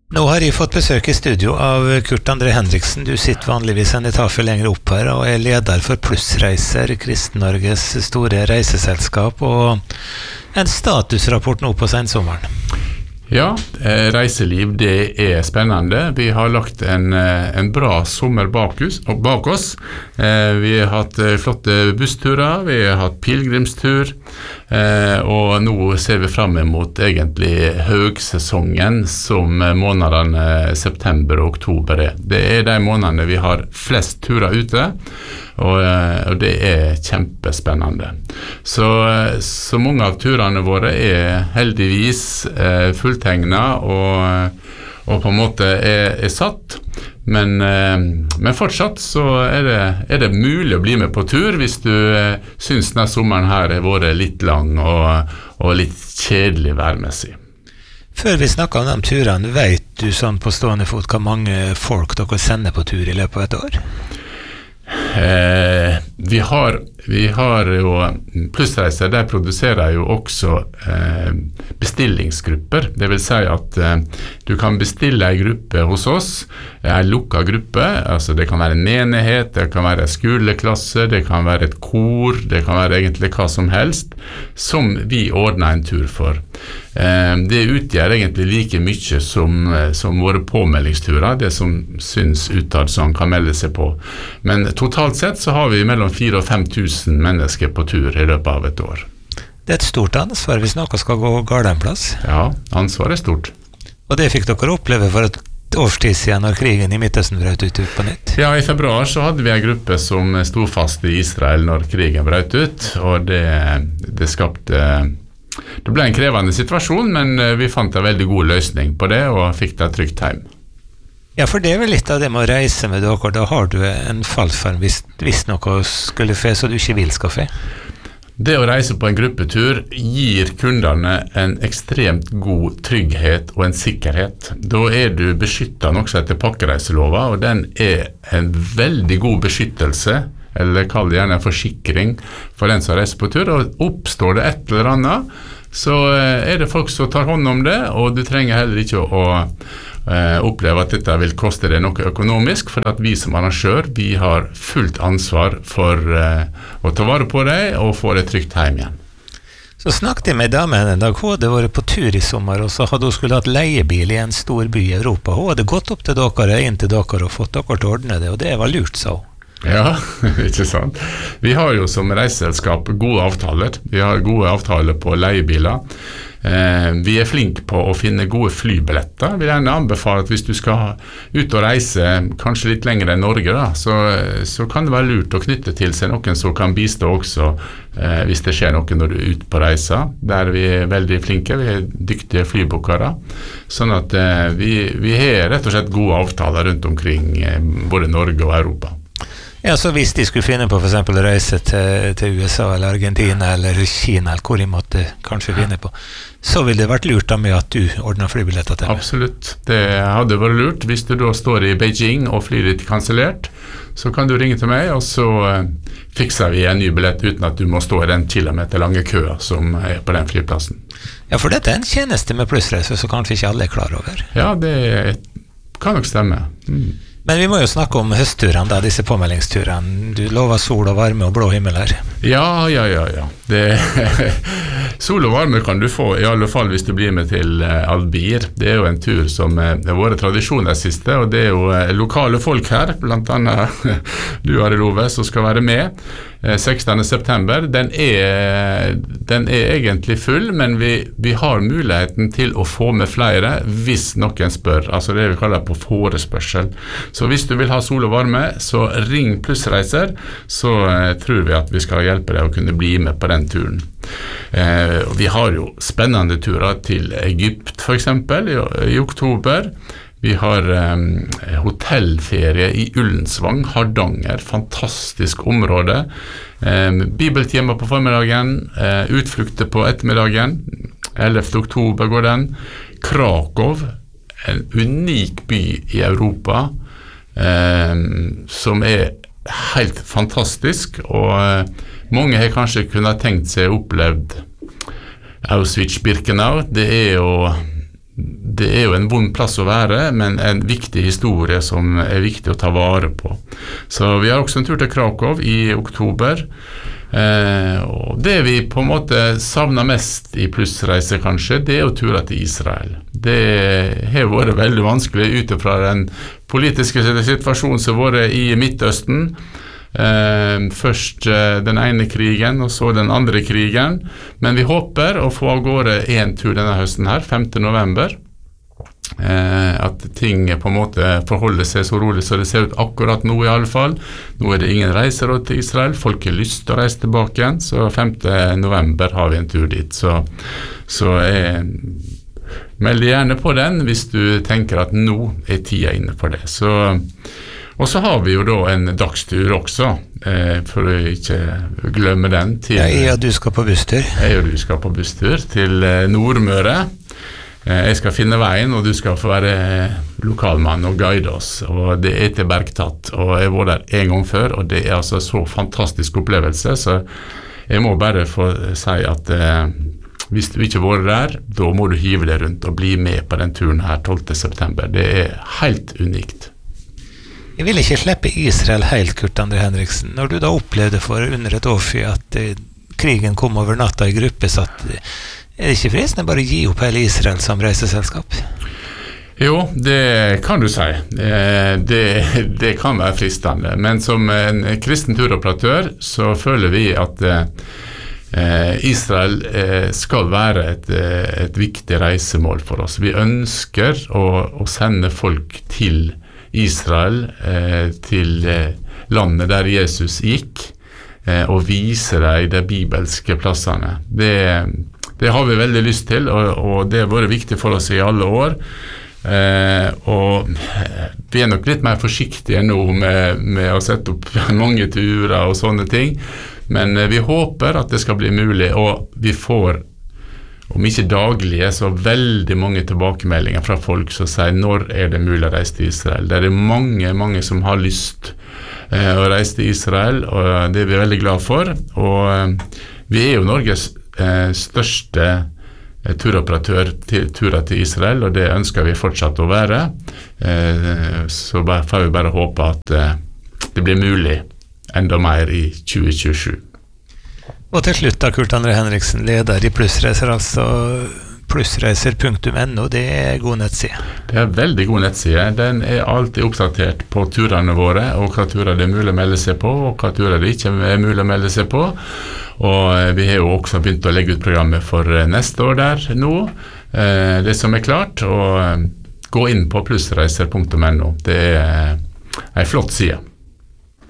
Nå har jeg fått besøk I studio av Kurt André Henriksen. Du sitter vanligvis en etasje lenger opp her og leder for Plussreiser, Kristen-Norges store reiseselskap, og en statusrapport nå på sensommeren. Ja, reiseliv det spennende. Vi har lagt en bra sommer bak oss. Vi har hatt flotte bussturer, vi har hatt pilgrimstur, og nå ser vi frem mot egentlig høgsesongen som månedene september og oktober Det de månedene vi har flest turer ute, og det kjempespennende. Så mange av turene våre heldigvis fulltegnet og på en måte satt, men fortsatt så det mulig å bli med på tur hvis du synes denne sommeren her har vært litt lang og litt kjedelig værmessig. Før vi snakker om de turene, vet du sånn på stående fot hvor mange folk dere sender på tur I løpet av et år? Vi har jo Plussreiser, de produserer jo også bestillingsgrupper. Det vil si at du kan bestille en gruppe hos oss, en lukket gruppe, altså det kan være en menighet, det kan være en skoleklasse, det kan være et kor, det kan være egentlig hva som helst, som vi ordner en tur for. Det utgjør egentlig like mye som våre påmeldingsturer, det som synes utad som kan melde seg på. Men totalt sett så har vi mellom 4 og 5 000 mennesker på tur I løpet av et år. Det et stort ansvar hvis noe skal gå galt en plass. Ja, ansvaret stort. Og det fikk dere oppleve for et årstid siden når krigen I Midtøsten brøt ut på nytt? Ja, I februar så hadde vi en gruppe som stod fast I Israel når krigen brøt ut, og det skapte... Det ble en krevende situasjon, men vi fant en veldig god løsning på det, og fikk det trygt hjem. Ja, for det vel litt av det med å reise med dere. Da har du en fallskjerm hvis noe skulle fe, så du ikke vil skal fe. Det å reise på en gruppetur gir kundene en ekstremt god trygghet og en sikkerhet. Da du beskyttet noe etter pakkereiselova, og den en veldig god beskyttelse, eller kall det gjerne en forsikring for den som reiser på tur, og oppstår det et eller annet, så det folk som tar hånd om det, og du trenger heller ikke å oppleve at dette vil koste deg noe økonomisk, for at vi som arrangør, vi har fullt ansvar for å ta vare på deg og få det trygt hjem igjen. Så snakket jeg med damen en dag, hun hadde vært på tur I sommer, og så hadde hun skulle hatt leiebil I en stor by I Europa. Hun hadde gått opp til dere, inn til dere og fått dere til å ordne det, og det var lurt, sa hun. Ja, ikke sant. Vi har jo som reiseselskap gode avtaler. Vi har gode avtaler på leiebiler. Vi flinke på å finne gode flybilletter. Vi vil gjerne anbefale at hvis du skal ut og reise kanskje litt lenger enn Norge, da, så kan det være lurt å knytte til seg noen som kan bistå også hvis det skjer noe når du ute på reise. Der vi veldig flinke, vi dyktige flybookere. Sånn at vi har rett og slett gode avtaler rundt omkring både Norge og Europa. Ja, så hvis de skulle finne på for eksempel å reise til USA eller Argentina eller Kina, eller hvor de måtte kanskje finne på, så ville det vært lurt da med at du ordner flybilletter til det. Absolutt, det hadde vært lurt. Hvis du da står I Beijing og flyr ditt kansellert, så kan du ringe til meg, og så fikser vi en ny billett uten at du må stå I den kilometerlange køa som på den flyplassen. Ja, for dette en tjeneste med plussreiser, så kanskje ikke alle klar over. Ja, det kan nok stemme. Men vi må jo snakke om høstturene da, disse påmeldingsturene. Du lover sol og varme og blå himmel her. Ja. Sol og varme kan du få, I alle fall hvis du blir med til Albir. Det jo en tur som våre tradisjoner siste, og det jo lokale folk her, blant annet du Ari Love, som skal være med. 16. september, den egentlig full, men vi har muligheten til å få med flere hvis noen spør, altså det vi kaller på forespørsel. Så hvis du vil ha sol og varme, så ring Plussreiser, så tror vi at vi skal hjelpe deg å kunne bli med på den turen. Vi har jo spennende turer til Egypt for eksempel I oktober. Vi har hotellferie I Ullensvang, Hardanger, fantastisk område. Bibeltimer på formiddagen, utflukter på ettermiddagen, 11. oktober går den. Krakow, en unik by I Europa, som helt fantastisk, og mange har kanskje kunnet tenkt seg opplevd Auschwitz-Birkenau. Det jo det jo en vond plass å være, men en viktig historie som viktig å ta vare på. Så vi har også en tur til Krakow i oktober, og det vi på en måte savner mest i plussreise kanskje, det jo turer til Israel. Det har vært veldig vanskelig utenfra den politiske situasjonen som har vært i Midtøsten. Først den ene krigen og så den andre krigen, men vi håper å få av gårde en tur denne høsten her, 5. november, at ting på en måte forholder seg så rolig så det ser ut akkurat nå i alle fall. Nå det ingen reiseråd til Israel, folk har lyst til å reise tilbake igjen, så 5. november har vi en tur dit, så meld deg gjerne på den hvis du tenker at nå tida inne for det. Og så har vi jo da en dagstur også, for å ikke glemme den. Du skal på busstur. Jeg og du skal på busstur til Nordmøre. Jeg skal finne veien, og du skal få være lokalmann og guide oss. Og det til Bergtatt, og jeg var der en gang før, og det altså så fantastisk opplevelse, så jeg må bare få si at hvis du ikke var der, da må du hive deg rundt og bli med på den turen her 12. september. Det helt unikt. Jeg vil ikke slippe Israel helt, Kurt André Henriksen. Når du da opplevde for under et år siden at krigen kom over natta i gruppesatt, det ikke fristende bare å gi opp hele Israel som reiseselskap? Jo, det kan du si. Det kan være fristende. Men som en kristen turoperatør så føler vi at Israel skal være et viktig reisemål for oss. Vi ønsker å sende folk til Israel, til landet der Jesus gikk, og vise deg de bibelske plassene. Det har vi veldig lyst til, og det har vært viktig for oss i alle år. Og vi nok litt mer forsiktige nå med å sette opp mange turer og sånne ting, men vi håper at det skal bli mulig, og vi får om ikke daglige, så veldig mange tilbakemeldinger fra folk som sier når det mulig å reise til Israel. Det mange som har lyst å reise til Israel, og det vi veldig glad for. Og vi jo Norges største turoperatør til turer til Israel, og det ønsker vi fortsatt å være. Så får vi bare håpe at det blir mulig enda mer i 2027. Og til slutt da, Kurt André Henriksen, leder i Plussreiser, altså plussreiser.no, det god nettside. Det veldig god nettside. Den alltid oppdatert på turene våre, og hva turer det mulig å melde seg på, og hva turer det ikke mulig å melde seg på. Og vi har jo også begynt å legge ut programmet for neste år der nå, det som klart, og gå inn på plussreiser.no. Det en flott side.